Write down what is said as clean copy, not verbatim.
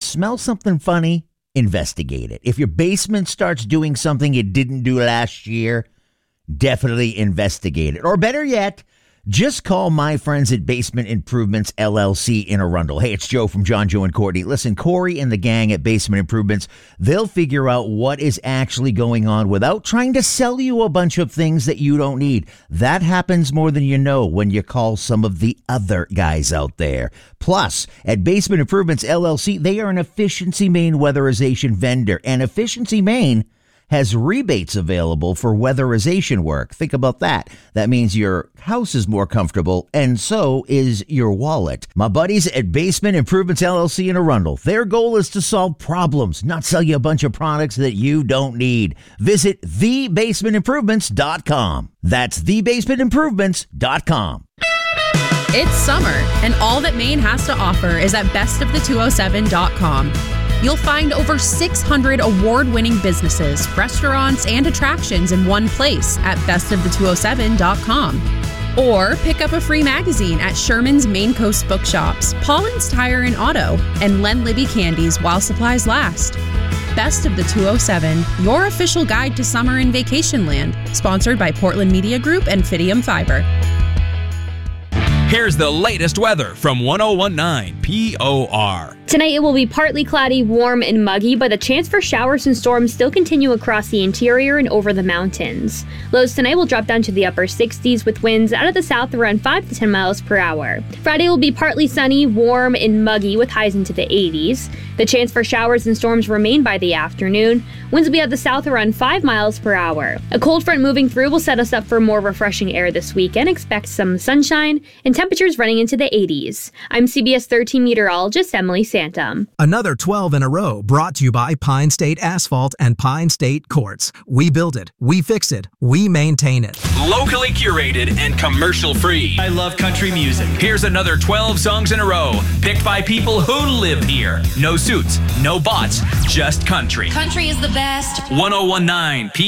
smell something funny, investigate it. If your basement starts doing something it didn't do last year, definitely investigate it. Or better yet, just call my friends at Basement Improvements LLC in Arundel. Hey, it's Joe from John, Joe, and Courtney. Listen, Corey and the gang at Basement Improvements, they'll figure out what is actually going on without trying to sell you a bunch of things that you don't need. That happens more than you know when you call some of the other guys out there. Plus, at Basement Improvements LLC, they are an Efficiency Maine weatherization vendor. And Efficiency Maine has rebates available for weatherization work. Think about that. That means your house is more comfortable, and so is your wallet. My buddies at Basement Improvements LLC in Arundel, their goal is to solve problems, not sell you a bunch of products that you don't need. Visit thebasementimprovements.com. That's thebasementimprovements.com. It's summer, and all that Maine has to offer is at bestofthe207.com. You'll find over 600 award-winning businesses, restaurants, and attractions in one place at bestofthe207.com. Or pick up a free magazine at Sherman's Maine Coast Bookshops, Paulin's Tire and Auto, and Len Libby Candies while supplies last. Best of the 207, your official guide to summer and vacation land. Sponsored by Portland Media Group and Fidium Fiber. Here's the latest weather from 1019 POR. Tonight it will be partly cloudy, warm, and muggy, but the chance for showers and storms still continue across the interior and over the mountains. Lows tonight will drop down to the upper 60s with winds out of the south around 5 to 10 miles per hour. Friday will be partly sunny, warm, and muggy with highs into the 80s. The chance for showers and storms remain by the afternoon. Winds will be out the south around 5 miles per hour. A cold front moving through will set us up for more refreshing air this weekend. Expect some sunshine and temperatures running into the 80s. I'm CBS 13 meteorologist Emily Santom. Another 12 in a row brought to you by Pine State Asphalt and Pine State Quartz. We build it, we fix it, we maintain it. Locally curated and commercial free. I love country music. Here's another 12 songs in a row, picked by people who live here. No suits, no bots, just country. Country is the best. 1019